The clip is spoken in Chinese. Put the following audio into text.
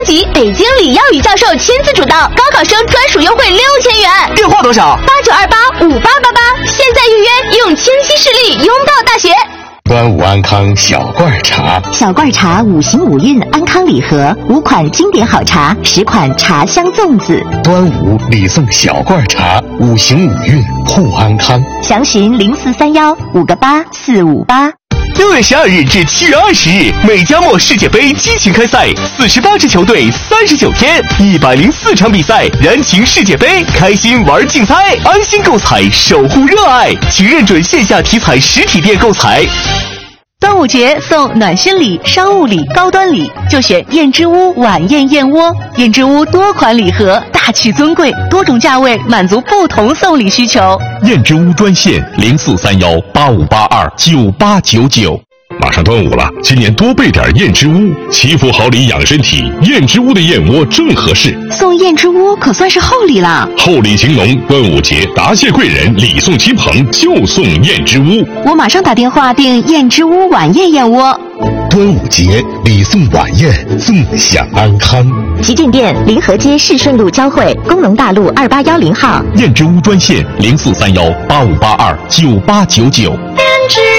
级北京李耀宇教授亲自主导，高考生专属优惠6000元。 电话多少 ？89285888，现在预约，用清晰视力拥抱大学。 端午安康小罐茶， 小罐茶5行5韵安康礼盒，5款经典好茶，10款茶香粽子。 端午礼送小罐茶，5行5韵护安康。 详询0431-58458。 6月12日至7月20日，美加墨世界杯激情开赛，48支球队，39天，104场比赛，燃情世界杯，开心玩竞猜，安心购彩，守护热爱，请认准线下体彩实体店购彩。 端午节送暖心礼、商务礼、高端礼，就选燕之屋晚宴燕窝。燕之屋多款礼盒，大气尊贵，多种价位，满足不同送礼需求。 燕之屋专线043185829899。马上端午了，今年多备点燕之屋，祈福好礼养身体，燕之屋的燕窝正合适。 送燕之屋可算是厚礼了。 厚礼情浓，端午节答谢贵人，礼送亲朋，就送燕之屋。 我马上打电话订燕之屋晚宴燕窝。 端午节礼送晚宴，纵享安康。 旗舰店临河街市顺路交汇，工农大路2810号。 燕之屋专线043185829899。 燕之